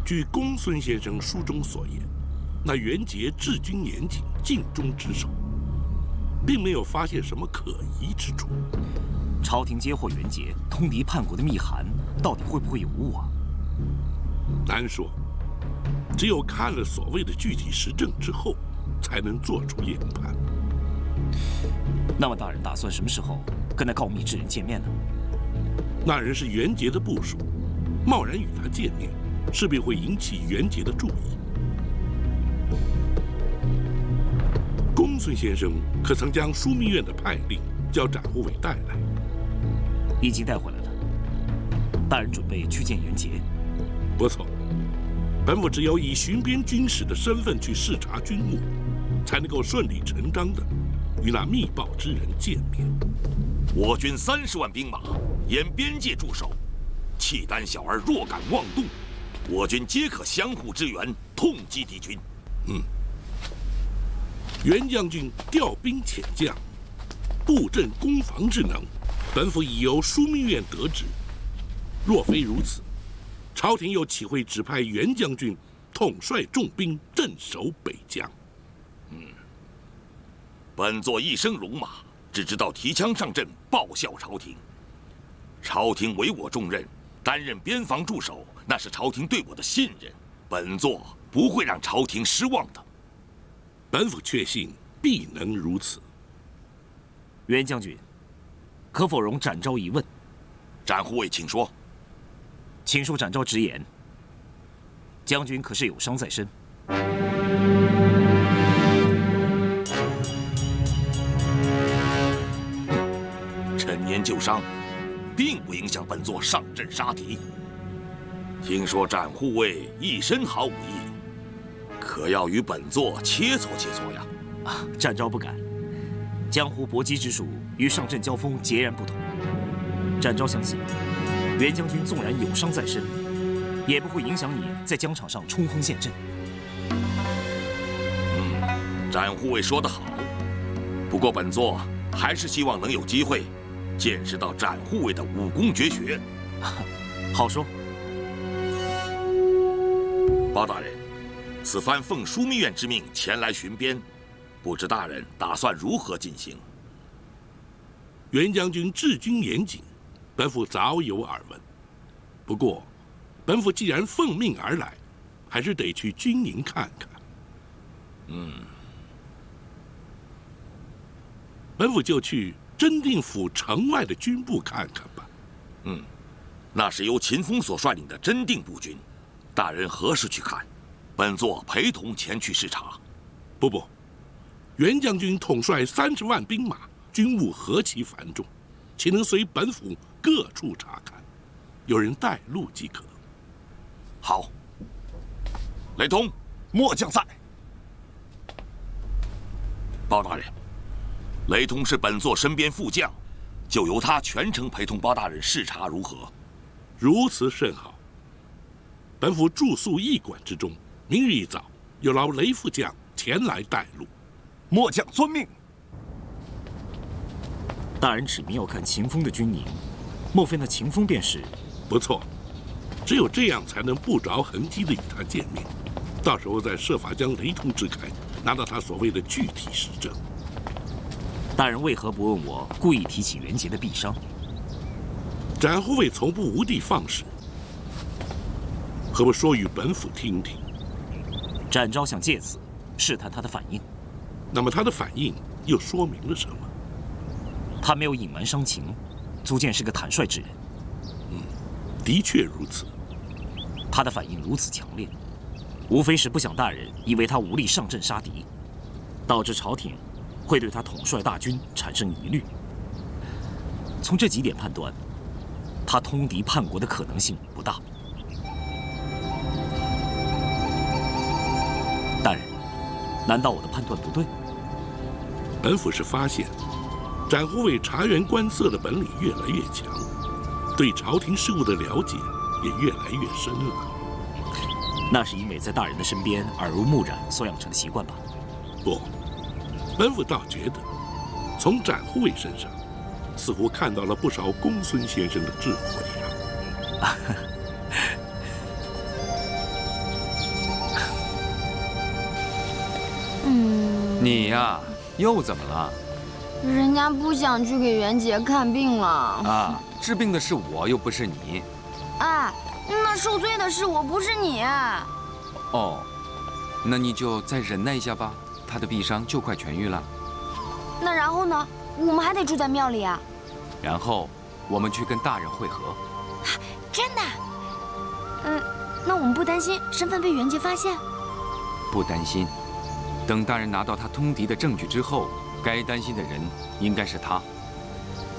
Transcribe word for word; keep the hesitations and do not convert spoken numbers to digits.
据公孙先生书中所言，那袁杰治军严谨，尽忠职守，并没有发现什么可疑之处。 朝廷接获袁杰通敌叛国的密函，到底会不会有误啊？ 难说，只有看了所谓的具体实证之后，才能做出研判。 那么大人打算什么时候跟那告密之人见面呢？ 那人是袁杰的部属，贸然与他见面，势必会引起袁杰的注意。公孙先生可曾将枢密院的派令叫展护卫带来？ 已经带回来了。大人准备去见袁杰。 不错，本府只有以巡边军使的身份去视察军务，才能够顺理成章的与那密报之人见面。 我军三十万兵马沿边界驻守，契丹小儿若敢妄动，我军皆可相互支援，痛击敌军。 嗯，袁将军调兵遣将，布阵攻防之能，本府已由枢密院得知。若非如此，朝廷又岂会指派袁将军统帅重兵镇守北疆？ 嗯，本座一生戎马，只知道提枪上阵，报效朝廷。朝廷委我重任，担任边防驻守，那是朝廷对我的信任。本座不会让朝廷失望的。 本府确信必能如此。 袁将军，可否容展昭一问？ 展护卫，请说。 请恕展昭直言，将军可是有伤在身？ 陈年旧伤，并不影响本座上阵杀敌。听说展护卫一身好武艺，可要与本座切磋切磋呀？ 啊，展昭不敢。江湖搏击之术与上阵交锋截然不同。展昭相信，袁将军纵然有伤在身，也不会影响你在疆场上冲锋陷阵。 嗯，展护卫说得好。不过本座还是希望能有机会见识到展护卫的武功绝学。 好说。 包大人，此番奉枢密院之命前来巡边，不知大人打算如何进行？ 袁将军治军严谨，本府早有耳闻。不过，本府既然奉命而来，还是得去军营看看。 嗯， 本府就去真定府城外的军部看看吧。 嗯，那是由秦风所率领的真定步军。大人何时去看？本座陪同前去视察。 不不，袁将军统帅三十万兵马，军务何其繁重，岂能随本府各处查看？有人带路即可。 好。雷通，末将在。包大人，雷通是本座身边副将，就由他全程陪同包大人视察，如何？ 如此甚好。本府住宿驿馆之中，明日一早有劳雷副将前来带路。 末将遵命。 大人指明要看秦风的军营，莫非那秦风便是？ 不错，只有这样才能不着痕迹地与他见面，到时候再设法将雷通支开，拿到他所谓的具体实证。 大人为何不问我故意提起袁杰的毙伤？ 展护卫从不无的放矢，何不说与本府听听？ 展昭想借此试探他的反应。 那么他的反应又说明了什么？ 他没有隐瞒伤情，足见是个坦率之人。 嗯，的确如此。 他的反应如此强烈，无非是不想大人以为他无力上阵杀敌，导致朝廷会对他统帅大军产生疑虑。从这几点判断，他通敌叛国的可能性不大。大人，难道我的判断不对？ 本府是发现，展护卫察言观色的本领越来越强，对朝廷事务的了解也越来越深了。 那是因为在大人的身边耳濡目染所养成的习惯吧？ 不，本府倒觉得，从展护卫身上，似乎看到了不少公孙先生的智慧啊。 你呀，又怎么了？ 人家不想去给袁杰看病了。 啊，治病的是我，又不是你。 哎，那受罪的是我，不是你。 哦，那你就再忍耐一下吧，他的臂伤就快痊愈了。 那然后呢？我们还得住在庙里啊。 然后我们去跟大人会合。 真的？嗯，那我们不担心身份被袁杰发现？ 不担心，等大人拿到他通敌的证据之后，该担心的人应该是他。